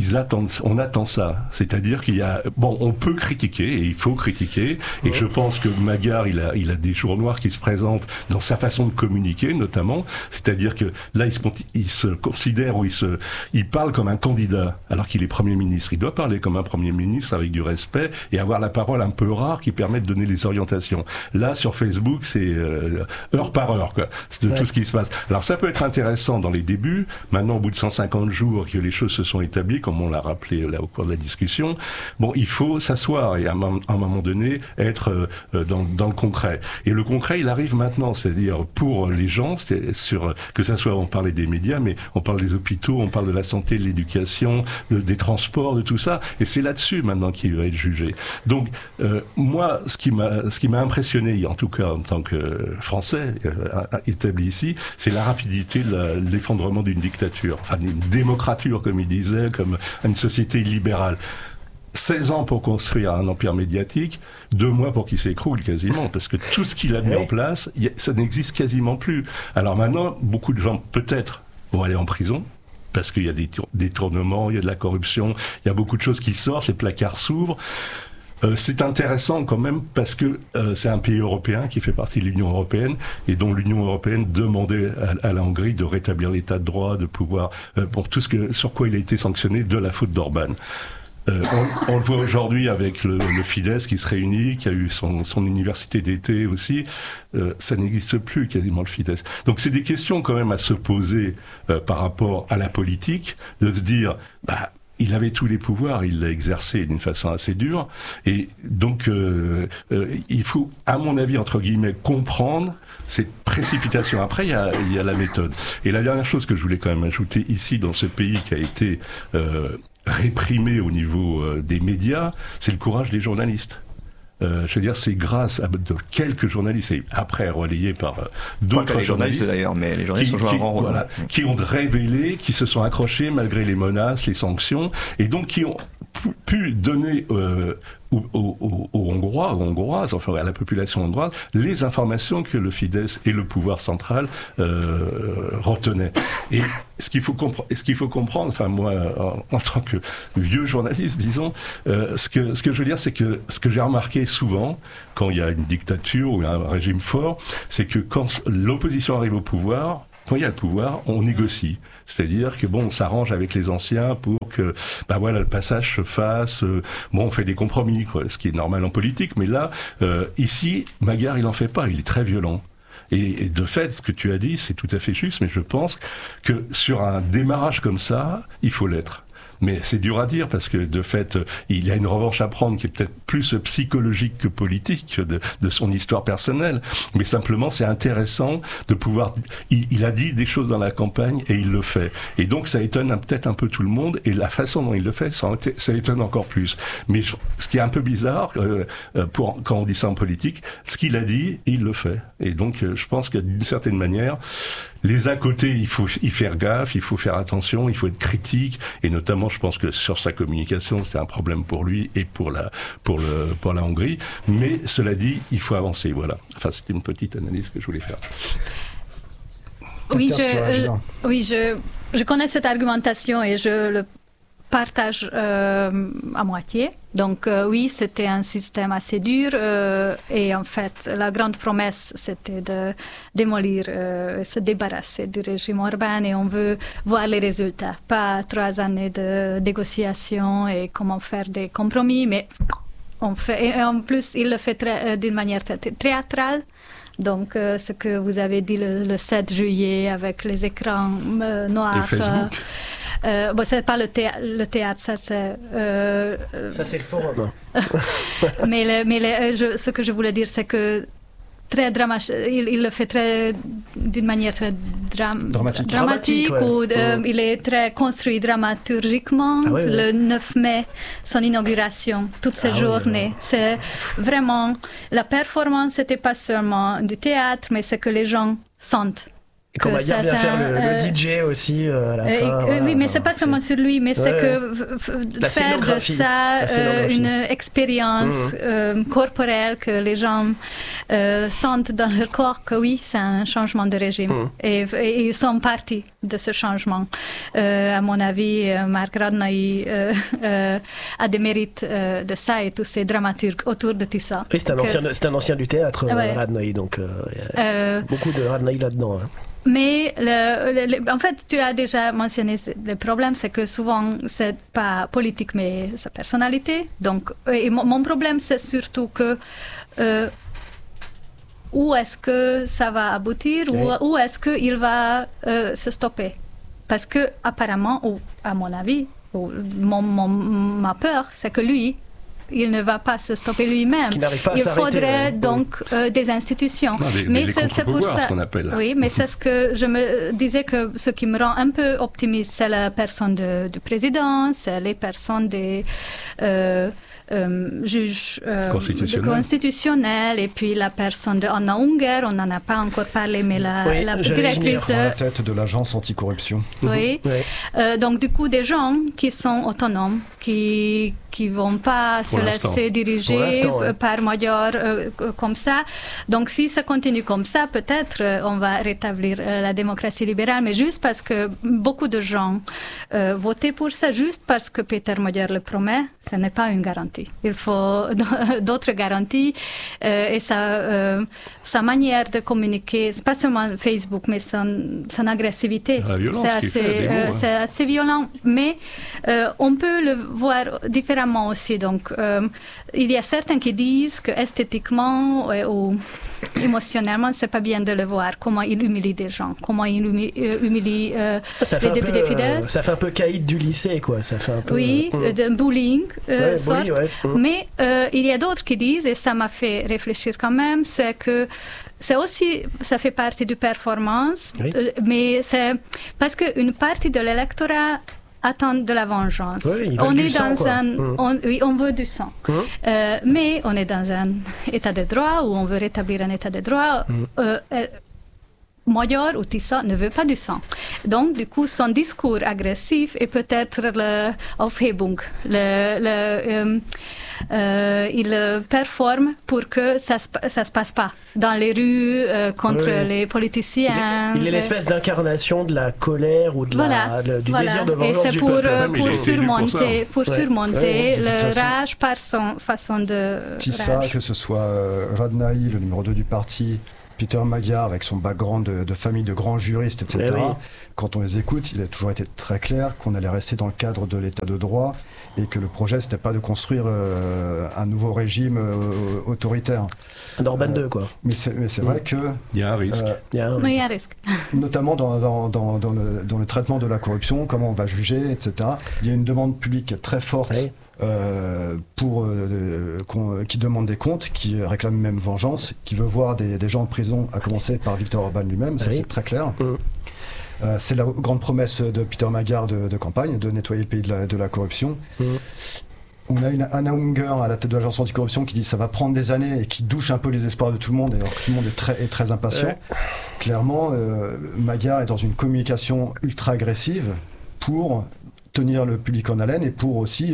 on attend ça. C'est-à-dire on peut critiquer, et il faut critiquer, et je pense que Magyar, il a des jours noirs qui se présentent dans sa façon de communiquer, notamment. C'est-à-dire que là, il se considère, il parle comme un candidat, alors qu'il est Premier ministre. Il doit parler comme un Premier ministre avec du respect, et avoir la parole un peu rare qui permet de donner les orientations. Là, sur Facebook, c'est heure par heure, quoi. C'est de tout ce qui se passe. Alors, ça peut être intéressant dans les débuts. Maintenant, au bout de 150 jours que les choses se sont établies, comme on l'a rappelé là au cours de la discussion, il faut s'asseoir et à un moment donné être dans le concret. Et le concret, il arrive maintenant, c'est-à-dire pour les gens, que ça soit, on parlait des médias, mais on parle des hôpitaux, on parle de la santé, de l'éducation, des transports, de tout ça, et c'est là-dessus maintenant qu'il va être jugé. Donc moi, ce qui m'a impressionné, en tout cas en tant que Français établi ici, c'est la rapidité de l'effondrement d'une dictature, enfin d'une démocrature, comme il disait, comme une société libérale. 16 ans pour construire un empire médiatique, 2 mois pour qu'il s'écroule quasiment, parce que tout ce qu'il a mis en place, ça n'existe quasiment plus. Alors maintenant, beaucoup de gens, peut-être, vont aller en prison, parce qu'il y a des détournements, il y a de la corruption, il y a beaucoup de choses qui sortent, les placards s'ouvrent. C'est intéressant quand même parce que c'est un pays européen qui fait partie de l'Union européenne et dont l'Union européenne demandait à la Hongrie de rétablir l'état de droit, de pouvoir, pour tout sur quoi il a été sanctionné de la faute d'Orban. On le voit aujourd'hui avec le Fidesz qui se réunit, qui a eu son université d'été aussi. Ça n'existe plus quasiment, le Fidesz. Donc c'est des questions quand même à se poser par rapport à la politique, de se dire... il avait tous les pouvoirs, il l'a exercé d'une façon assez dure, et donc il faut, à mon avis, entre guillemets, comprendre cette précipitation. Après, il y a la méthode. Et la dernière chose que je voulais quand même ajouter ici, dans ce pays qui a été réprimé au niveau des médias, c'est le courage des journalistes. Je veux dire, c'est grâce à de quelques journalistes, et après relayés par d'autres journalistes d'ailleurs, mais les journalistes ont joué un grand rôle. Qui ont révélé, qui se sont accrochés malgré les menaces, les sanctions, et donc qui ont pu donner aux Hongrois, aux Hongroises, enfin à la population hongroise, les informations que le Fidesz et le pouvoir central retenaient. Et ce qu'il faut comprendre, enfin moi, en tant que vieux journaliste, disons, ce que je veux dire, c'est que ce que j'ai remarqué souvent, quand il y a une dictature ou un régime fort, c'est que quand l'opposition arrive au pouvoir, quand il y a le pouvoir, on négocie. C'est-à-dire que on s'arrange avec les anciens pour que, le passage se fasse. On fait des compromis, quoi, ce qui est normal en politique. Mais là, ici, Magyar, il en fait pas. Il est très violent. Et de fait, ce que tu as dit, c'est tout à fait juste, mais je pense que sur un démarrage comme ça, il faut l'être. Mais c'est dur à dire parce que de fait, il y a une revanche à prendre qui est peut-être plus psychologique que politique de son histoire personnelle. Mais simplement, c'est intéressant de pouvoir... Il a dit des choses dans la campagne et il le fait. Et donc, ça étonne peut-être un peu tout le monde. Et la façon dont il le fait, ça étonne encore plus. Mais ce qui est un peu bizarre, quand on dit ça en politique, ce qu'il a dit, il le fait. Et donc, je pense que d'une certaine manière... Les à côté, il faut y faire gaffe, il faut faire attention, il faut être critique, et notamment, je pense que sur sa communication, c'est un problème pour lui et pour la Hongrie. Mais cela dit, il faut avancer. Voilà. Enfin, c'est une petite analyse que je voulais faire. Oui, je connais cette argumentation et je le partage à moitié. Donc oui, c'était un système assez dur et en fait, la grande promesse, c'était de démolir, se débarrasser du régime Orbán et on veut voir les résultats. Pas 3 années de négociations et comment faire des compromis, mais on fait, et en plus, il le fait d'une manière théâtrale. Donc, ce que vous avez dit le 7 juillet avec les écrans noirs. Et Facebook. Bon, c'est pas le théâtre, ça c'est... Ça c'est le forum. Ce que je voulais dire, c'est que très il le fait d'une manière très dramatique ouais. Il est très construit dramaturgiquement. Le 9 mai, son inauguration, toute cette journée. C'est vraiment... La performance, c'était pas seulement du théâtre, mais c'est que les gens sentent. Et qu'on va bien faire le DJ aussi à la fin. Oui, mais c'est pas seulement sur lui, mais c'est que faire de ça une expérience corporelle que les gens sentent dans leur corps que oui, c'est un changement de régime. Et ils sont partis de ce changement. À mon avis, Mark Radnai a des mérites de ça et tous ces dramaturges autour de tout ça. Oui, c'est un ancien du théâtre, Radnai, donc il y a beaucoup de Radnai là-dedans. Hein. Mais en fait, tu as déjà mentionné le problème, c'est que souvent c'est pas politique, mais sa personnalité. Donc, et mon problème, c'est surtout que où est-ce que ça va aboutir, où est-ce qu'il va se stopper. Parce que apparemment, ou à mon avis, ma peur, c'est que lui, il ne va pas se stopper lui-même. Il faudrait donc des institutions. Non, mais c'est pour ça. Ce qu'on appelle. Oui, mais c'est ce que je me disais que ce qui me rend un peu optimiste, c'est la personne du président, c'est les personnes des juges constitutionnels et puis la personne de Anna Unger, on n'en a pas encore parlé, mais la directrice de la tête de l'agence anticorruption. Oui. Donc du coup, des gens qui sont autonomes, qui vont pas se laisser diriger par Magyar comme ça. Donc si ça continue comme ça, peut-être on va rétablir la démocratie libérale, mais juste parce que beaucoup de gens votaient pour ça, juste parce que Péter Magyar le promet, ce n'est pas une garantie. Il faut d'autres garanties et sa manière de communiquer, pas seulement Facebook, mais son agressivité, c'est assez violent, mais on peut le voir différemment aussi. Donc, il y a certains qui disent que esthétiquement ou émotionnellement, c'est pas bien de le voir, comment il humilie des gens, comment il humilie les députés Fidesz. Ça fait un peu caïd du lycée, quoi. Ça fait un peu, de bullying, mais il y a d'autres qui disent, et ça m'a fait réfléchir quand même, c'est que c'est aussi, ça fait partie du performance, mais c'est parce qu'une partie de l'électorat attend de la vengeance. On est dans on veut du sang. Mais on est dans un état de droit où on veut rétablir un état de droit. Magyar ou Tisza ne veut pas du sang. Donc, du coup, son discours agressif est peut-être l'Aufhebung. Il performe pour que ça se passe pas dans les rues contre les politiciens. Il est l'espèce d'incarnation de la colère ou du désir de vengeance du peuple. Et c'est pour surmonter le rage par son façon de Tisza, que ce soit Radnai, le numéro 2 du parti, Peter Magyar, avec son background de famille de grands juristes, etc., quand on les écoute, il a toujours été très clair qu'on allait rester dans le cadre de l'état de droit et que le projet, c'était pas de construire un nouveau régime autoritaire. Un Orban 2, quoi. Mais c'est vrai que... Il y a un risque. Il y a un risque. Notamment dans le traitement de la corruption, comment on va juger, etc. Il y a une demande publique très forte qui demande des comptes, qui réclame même vengeance, qui veut voir des gens en prison, à commencer par Viktor Orban lui-même, ça c'est très clair. C'est la grande promesse de Peter Magyar de campagne, de nettoyer le pays de la corruption. On a une Anna Unger à la tête de l'agence anticorruption qui dit que ça va prendre des années et qui douche un peu les espoirs de tout le monde, alors que tout le monde est très impatient. Clairement, Magyar est dans une communication ultra agressive pour tenir le public en haleine et pour aussi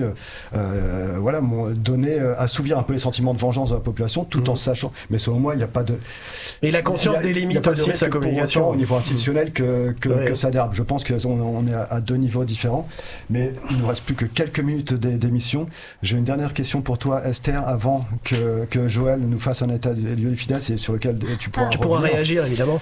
assouvir un peu les sentiments de vengeance de la population, tout en sachant, mais selon moi il n'y a pas de... Et la conscience des limites de sa communication au niveau institutionnel que ça dérape. Je pense qu'on est à deux niveaux différents, mais il ne nous reste plus que quelques minutes d'émission. J'ai une dernière question pour toi, Esther, avant que Joël nous fasse un état des lieux du Fidesz et sur lequel tu pourras réagir, évidemment.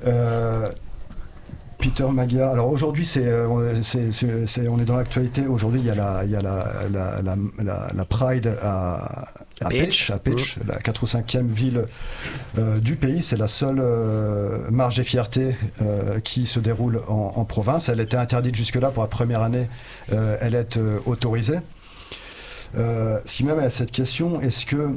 Peter Magyar. Alors aujourd'hui, on est dans l'actualité. Aujourd'hui, il y a la Pride à Pécs, la 4 ou 5e ville du pays. C'est la seule marche des fiertés qui se déroule en province. Elle était interdite jusque-là pour la première année. Elle est autorisée. Ce qui m'amène à cette question, est-ce que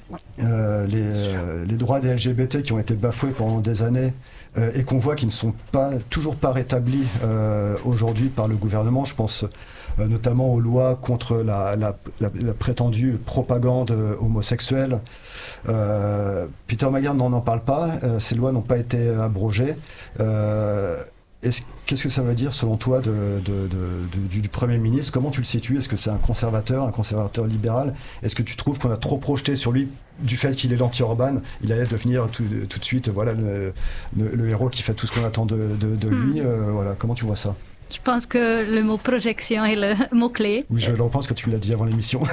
les droits des LGBT qui ont été bafoués pendant des années et qu'on voit qu'ils ne sont toujours pas rétablis aujourd'hui par le gouvernement, je pense notamment aux lois contre la prétendue propagande homosexuelle. Peter Magyar n'en parle pas, ces lois n'ont pas été abrogées. Qu'est-ce que ça veut dire selon toi du Premier ministre? Comment tu le situes? Est-ce que c'est un conservateur libéral? Est-ce que tu trouves qu'on a trop projeté sur lui du fait qu'il est l'anti-Orban? Il allait devenir tout de suite le héros qui fait tout ce qu'on attend de lui. Comment tu vois ça? Je pense que le mot projection est le mot-clé. Oui, je le repense que tu l'as dit avant l'émission.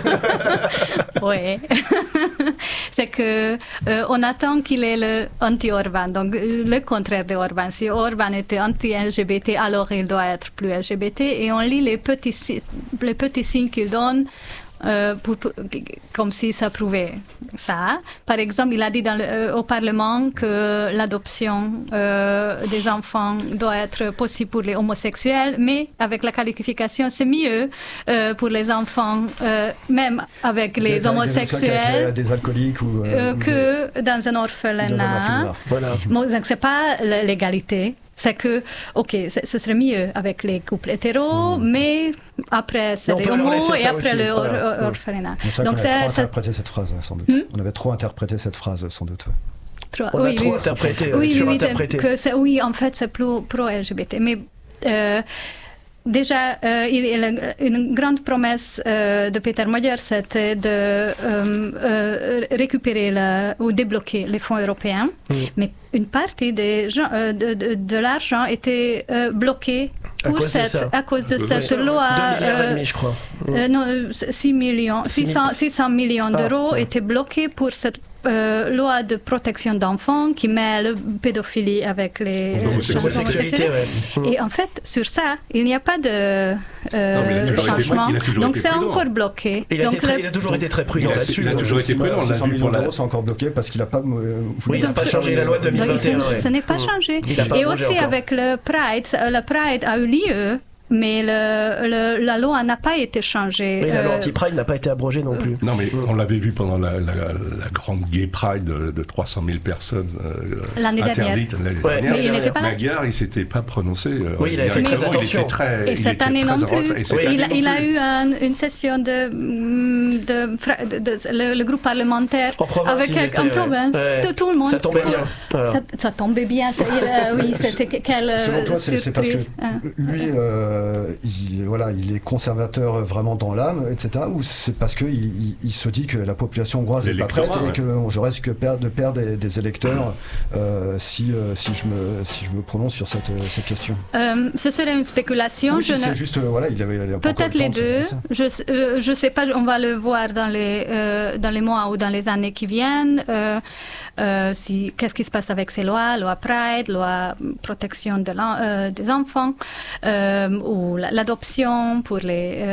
Oui. C'est que on attend qu'il est le anti-Orban, donc le contraire de Orban. Si Orban était anti-LGBT, alors il doit être plus LGBT. Et on lit les petits signes qu'il donne. Comme si ça prouvait ça. Par exemple, il a dit au Parlement que l'adoption des enfants doit être possible pour les homosexuels, mais avec la qualification, c'est mieux pour les enfants, même avec les homosexuels, des alcooliques que dans un orphelinat. Voilà. Donc, c'est pas l'égalité. C'est que, ce serait mieux avec les couples hétéros, mais après, c'est les homos et après l'orphelinat. Donc, on avait trop interprété cette phrase, sans doute. On avait trop interprété cette phrase, sans doute. On a trop interprété, surinterprété. Oui, en fait, c'est pro-LGBT. Mais déjà, une grande promesse de Peter Magyar, c'était de récupérer ou débloquer les fonds européens. Mais une partie de l'argent était bloquée à cause de cette loi. 2,5 milliards, je crois. Non, 600 millions d'euros étaient bloqués pour cette loi de protection d'enfants qui mêle pédophilie avec les homosexualités. Et en fait, sur ça, il n'y a pas de changement. Donc c'est encore bloqué. Il a toujours été très prudent là-dessus. Il a toujours été prudent. 600 millions d'euros sont encore bloqués parce qu'il n'a pas voulu. Il n'a pas changé la loi de 2021. Ça n'est pas changé. Et aussi avec le Pride a eu lieu. Mais la loi n'a pas été changée. Oui, la loi anti-Pride n'a pas été abrogée non plus. Non, mais on l'avait vu pendant la grande gay Pride de 300 000 personnes interdites l'année dernière. Mais il n'était pas là. Magyar, il ne s'était pas prononcé. Oui, il avait fait très attention. Et cette année non plus. Il a eu une session de le groupe parlementaire en province. Tout le monde. Ça tombait bien. Ça tombait bien. Oui, c'était quelle selon toi, surprise. C'est parce que lui... il est conservateur vraiment dans l'âme, etc. Ou c'est parce qu'il se dit que la population hongroise n'est pas prête et que je risque de perdre des électeurs si je me prononce sur cette question. Ce serait une spéculation. Oui, c'est juste, il avait peut-être les deux. Je sais pas. On va le voir dans les mois ou dans les années qui viennent qu'est-ce qui se passe avec ces lois, loi Pride, loi protection des enfants ou l'adoption pour les